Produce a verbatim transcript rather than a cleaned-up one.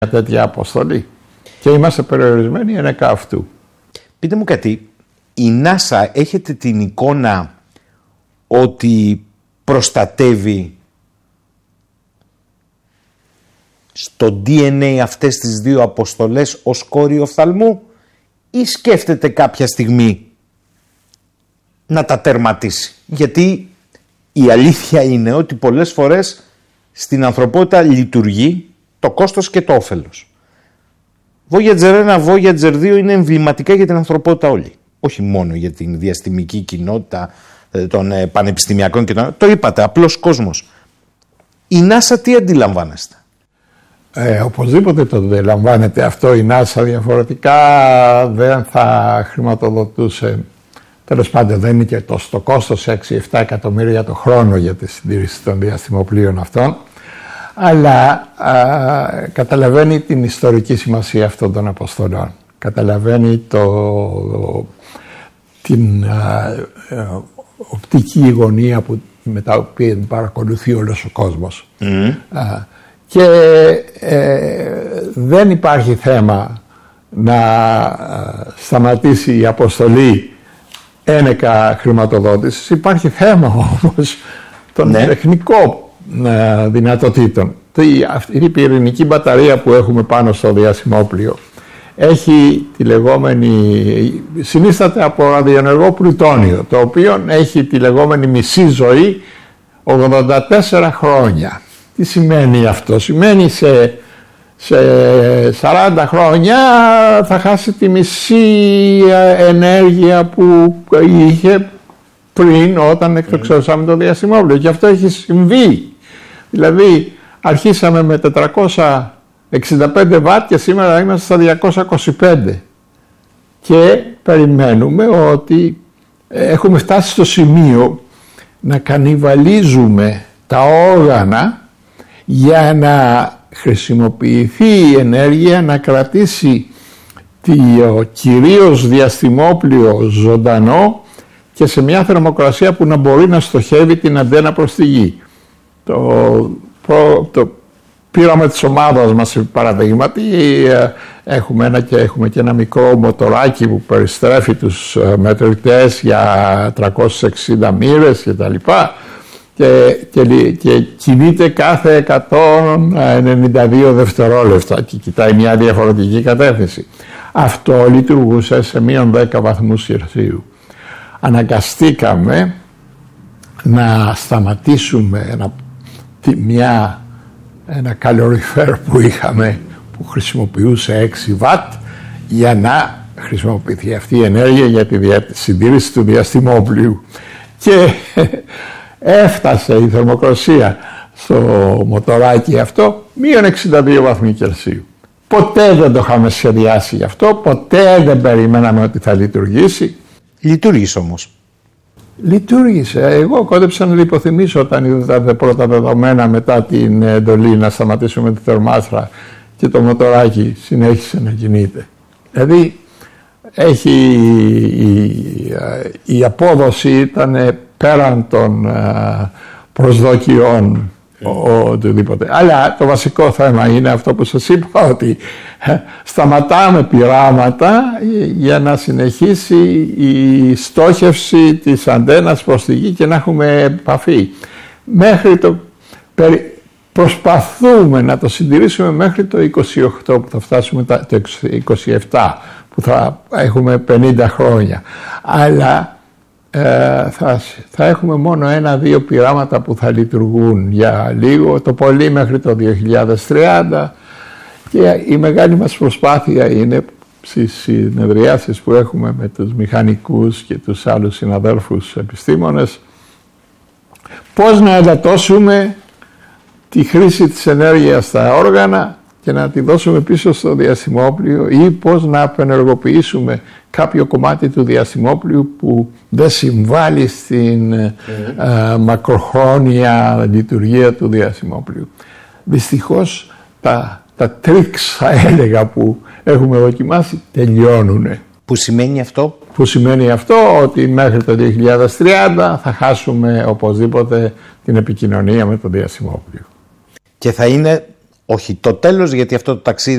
τέτοια αποστολή. Και είμαστε περιορισμένοι ενέκα αυτού. Πείτε μου κάτι, η NASA έχετε την εικόνα ότι προστατεύει στο ντι εν έι αυτές τις δύο αποστολές ως κόρη οφθαλμού, ή σκέφτεται κάποια στιγμή να τα τερματίσει? Γιατί η αλήθεια είναι ότι πολλές φορές στην ανθρωπότητα λειτουργεί το κόστος και το όφελος. Voyager ένα, Voyager δύο είναι εμβληματικά για την ανθρωπότητα όλη. Όχι μόνο για την διαστημική κοινότητα των πανεπιστημιακών κοινότητων. Το είπατε, απλός κόσμος. Η NASA τι αντιλαμβάνεστε? Ε, οπωσδήποτε το αντιλαμβάνεται αυτό. Η NASA διαφορετικά δεν θα χρηματοδοτούσε. Τέλος πάντων, δεν είναι και το, το κόστος έξι επτά εκατομμύρια το χρόνο για τη συντήρηση των διαστημοπλοίων αυτών. Αλλά α, καταλαβαίνει την ιστορική σημασία αυτών των αποστολών. Καταλαβαίνει το, την α, α, οπτική γωνία που, με τα οποία παρακολουθεί όλος ο κόσμος. Mm. Α, και ε, δεν υπάρχει θέμα να σταματήσει η αποστολή ένεκα χρηματοδότησης. Υπάρχει θέμα όμως των ναι. τεχνικών ε, δυνατοτήτων. Αυτή η πυρηνική μπαταρία που έχουμε πάνω στο διαστημόπλοιο έχει τη λεγόμενη, συνίσταται από ραδιενεργό πλουτόνιο, το οποίο έχει τη λεγόμενη μισή ζωή ογδόντα τέσσερα χρόνια. Τι σημαίνει αυτό? Σημαίνει σε, σε σαράντα χρόνια θα χάσει τη μισή ενέργεια που είχε πριν, όταν εκτοξεύσαμε το διαστημόπλοιο. Και αυτό έχει συμβεί. Δηλαδή αρχίσαμε με τετρακόσια εξήντα πέντε βατ και σήμερα είμαστε στα διακόσια είκοσι πέντε. Και περιμένουμε ότι έχουμε φτάσει στο σημείο να κανιβαλίζουμε τα όργανα για να χρησιμοποιηθεί η ενέργεια να κρατήσει το κυρίως διαστημόπλοιο ζωντανό και σε μια θερμοκρασία που να μπορεί να στοχεύει την αντένα προς τη γη. Το, το πείραμα της ομάδας μας, παραδείγματι, έχουμε ένα και, έχουμε και ένα μικρό μοτοράκι που περιστρέφει τους μετρητές για τριακόσιες εξήντα μοίρες και τα λοιπά. Και, και, και κινείται κάθε εκατόν ενενήντα δύο δευτερόλεπτα και κοιτάει μια διαφορετική κατεύθυνση. Αυτό λειτουργούσε σε μείον δέκα βαθμούς Κελσίου. Αναγκαστήκαμε να σταματήσουμε ένα, μια, ένα καλοριφέρ που είχαμε που χρησιμοποιούσε έξι βατ για να χρησιμοποιηθεί αυτή η ενέργεια για τη συντήρηση του διαστημόπλοιου. Και έφτασε η θερμοκρασία στο μοτοράκι αυτό μείον εξήντα δύο βαθμοί Κελσίου. Ποτέ δεν το είχαμε σχεδιάσει γι' αυτό, ποτέ δεν περιμέναμε ότι θα λειτουργήσει. Λειτουργήσε όμως. Λειτουργήσε. Εγώ κόντεψα να λιποθυμίσω όταν είδα τα πρώτα δεδομένα μετά την εντολή να σταματήσουμε τη θερμάστρα και το μοτοράκι συνέχισε να κινείται. Δηλαδή έχει, η, η απόδοση ήταν πέραν των προσδοκιών οτιδήποτε. Αλλά το βασικό θέμα είναι αυτό που σας είπα, ότι σταματάμε πειράματα για να συνεχίσει η στόχευση της αντένας προς τη γη και να έχουμε επαφή. Μέχρι το, προσπαθούμε να το συντηρήσουμε μέχρι το είκοσι οκτώ που θα φτάσουμε, το είκοσι επτά που θα έχουμε πενήντα χρόνια. Αλλά Ε, θα, θα έχουμε μόνο ένα-δύο πειράματα που θα λειτουργούν για λίγο, το πολύ μέχρι το δύο χιλιάδες τριάντα, και η μεγάλη μας προσπάθεια είναι στις συνεδριάσεις που έχουμε με τους μηχανικούς και τους άλλους συναδέλφους επιστήμονες πώς να εντατώσουμε τη χρήση της ενέργειας στα όργανα και να τη δώσουμε πίσω στο διαστημόπλοιο, ή πώς να απενεργοποιήσουμε κάποιο κομμάτι του διαστημόπλοιου που δεν συμβάλλει στην mm. uh, μακροχρόνια λειτουργία του διαστημόπλοιου. Δυστυχώς τα, τα τρίξ, θα έλεγα, που έχουμε δοκιμάσει τελειώνουν. Που σημαίνει αυτό? Που σημαίνει αυτό ότι μέχρι το δύο χιλιάδες τριάντα θα χάσουμε οπωσδήποτε την επικοινωνία με το διαστημόπλοιο. Και θα είναι όχι το τέλος, γιατί αυτό το ταξίδι